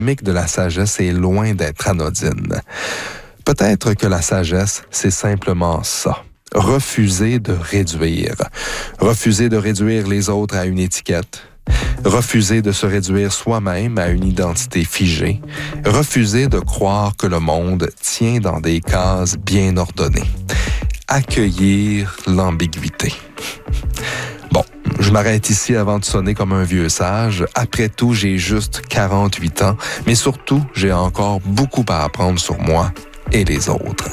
dynamique de la sagesse est loin d'être anodine. Peut-être que la sagesse, c'est simplement ça. Refuser de réduire. Refuser de réduire les autres à une étiquette. Refuser de se réduire soi-même à une identité figée. Refuser de croire que le monde tient dans des cases bien ordonnées. Accueillir l'ambiguïté. Bon, je m'arrête ici avant de sonner comme un vieux sage. Après tout, j'ai juste 48 ans, mais surtout, j'ai encore beaucoup à apprendre sur moi et les autres.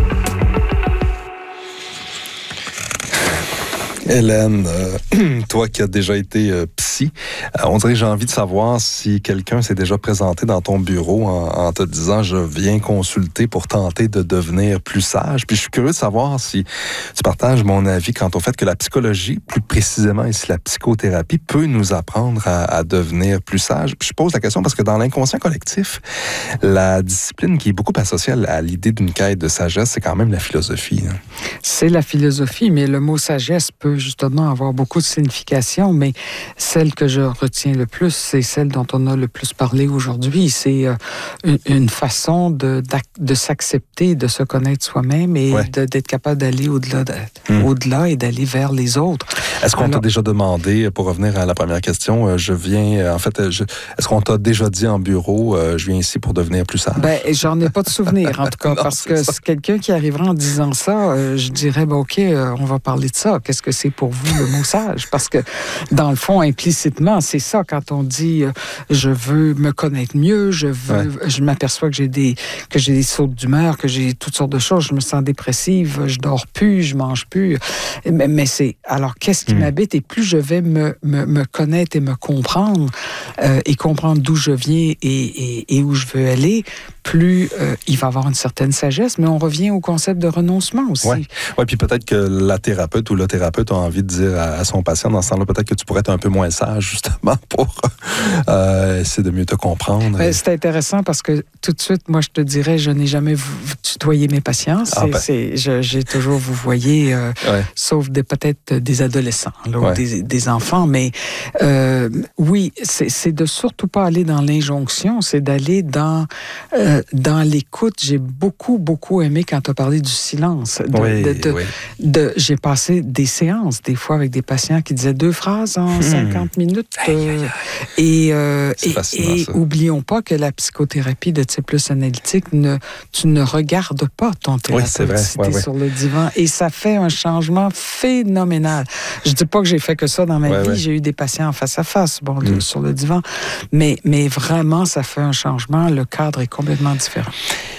Hélène, toi qui as déjà été psy, on dirait que j'ai envie de savoir si quelqu'un s'est déjà présenté dans ton bureau en te disant « je viens consulter pour tenter de devenir plus sage ». Puis je suis curieux de savoir si tu partages mon avis quant au fait que la psychologie, plus précisément ici la psychothérapie, peut nous apprendre à devenir plus sage. Puis je pose la question parce que dans l'inconscient collectif, la discipline qui est beaucoup associée à l'idée d'une quête de sagesse, c'est quand même la philosophie. Hein. C'est la philosophie, mais le mot sagesse peut justement avoir beaucoup de significations, mais celle que je retiens le plus, c'est celle dont on a le plus parlé aujourd'hui. C'est une façon de s'accepter, de se connaître soi-même et d'être capable d'aller au-delà et d'aller vers les autres. Est-ce qu'on t'a déjà demandé, pour revenir à la première question, est-ce qu'on t'a déjà dit en bureau, je viens ici pour devenir plus sage? Ben, j'en ai pas de souvenir, en tout cas, non, parce que c'est quelqu'un qui arrivera en disant ça, je dirais, ben, OK, on va parler de ça. Qu'est-ce que c'est pour vous le mot sage? Parce que, dans le fond, implicitement, c'est ça. Quand on dit je veux me connaître mieux, je m'aperçois que j'ai des sautes d'humeur, que j'ai toutes sortes de choses, je me sens dépressive, je dors plus, je mange plus. Mais c'est... Alors, qu'est-ce qui m'habite? Et plus je vais me connaître et me comprendre, et comprendre d'où je viens et où je veux aller, plus il va y avoir une certaine sagesse, mais on revient au concept de renoncement aussi. Oui, puis peut-être que la thérapeute ou le thérapeute a envie de dire à son patient, dans ce temps-là, peut-être que tu pourrais être un peu moins sage, justement, pour essayer de mieux te comprendre. C'est intéressant parce que tout de suite, moi, je te dirais, je n'ai jamais tutoyé mes patients. J'ai toujours vous voyez, sauf peut-être des adolescents là, ou des enfants, mais oui, c'est de surtout pas aller dans l'injonction, c'est d'aller dans l'écoute. J'ai beaucoup aimé quand tu as parlé du silence. J'ai passé des séances, des fois, avec des patients qui disaient 2 phrases en 50 minutes. Et oublions pas que la psychothérapie de type plus analytique, tu ne regardes pas ton thérapeute si tu es sur le divan. Et ça fait un changement phénoménal. Je dis pas que j'ai fait que ça dans ma vie. J'ai eu des patients en face à face, sur le divan. Mais vraiment, ça fait un changement. Le cadre est complètement différent.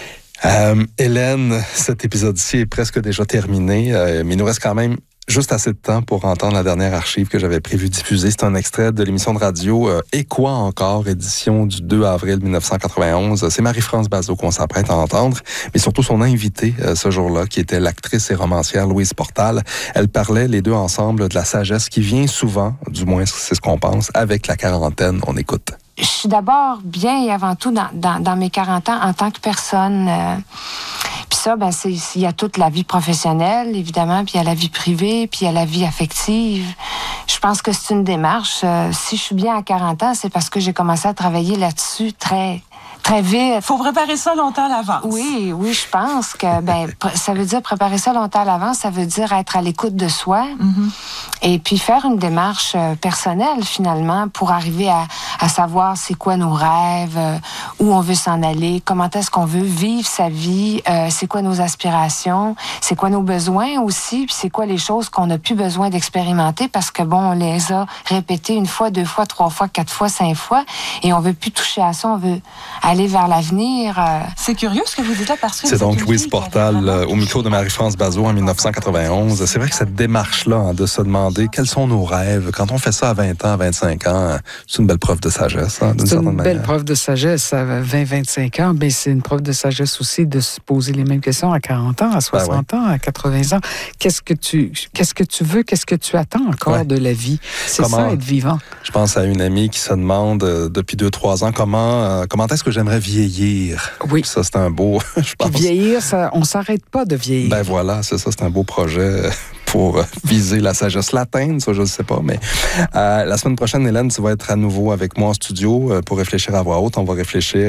Hélène, cet épisode-ci est presque déjà terminé, mais il nous reste quand même juste assez de temps pour entendre la dernière archive que j'avais prévu diffuser. C'est un extrait de l'émission de radio Et quoi encore, édition du 2 avril 1991. C'est Marie-France Bazot qu'on s'apprête à entendre, mais surtout son invitée ce jour-là, qui était l'actrice et romancière Louise Portal. Elle parlait les deux ensemble de la sagesse qui vient souvent, du moins c'est ce qu'on pense, avec la quarantaine. On écoute. Je suis d'abord bien et avant tout dans mes 40 ans en tant que personne. Puis ça, il y a toute la vie professionnelle, évidemment, puis il y a la vie privée, puis il y a la vie affective. Je pense que c'est une démarche. Si je suis bien à 40 ans, c'est parce que j'ai commencé à travailler là-dessus très vite. Faut préparer ça longtemps à l'avance. Oui, je pense que ça veut dire préparer ça longtemps à l'avance, ça veut dire être à l'écoute de soi et puis faire une démarche personnelle finalement pour arriver à savoir c'est quoi nos rêves, où on veut s'en aller, comment est-ce qu'on veut vivre sa vie, c'est quoi nos aspirations, c'est quoi nos besoins aussi, puis c'est quoi les choses qu'on n'a plus besoin d'expérimenter parce que on les a répétées 1 fois, 2 fois, 3 fois, 4 fois, 5 fois et on veut plus toucher à ça, on veut aller vers l'avenir. C'est curieux ce que vous dites là parce que c'est donc Louise Portal au micro de Marie-France Bazot en 1991. C'est vrai que cette démarche-là de se demander quels sont nos rêves, quand on fait ça à 20 ans, à 25 ans, c'est une belle preuve de sagesse. C'est une belle preuve de sagesse à 20-25 ans, mais c'est une preuve de sagesse aussi de se poser les mêmes questions à 40 ans, à 60 ans, à 80 ans. Qu'est-ce que tu veux, qu'est-ce que tu attends encore de la vie? C'est ça, être vivant. Je pense à une amie qui se demande depuis 2-3 ans comment est-ce que j'aimerais vieillir. Oui. Ça, c'est un beau... je pense. Vieillir, on ne s'arrête pas de vieillir. Voilà, c'est ça, c'est un beau projet pour viser la sagesse, l'atteindre, ça, je ne sais pas. Mais la semaine prochaine, Hélène, tu vas être à nouveau avec moi en studio pour réfléchir à voix haute. On va réfléchir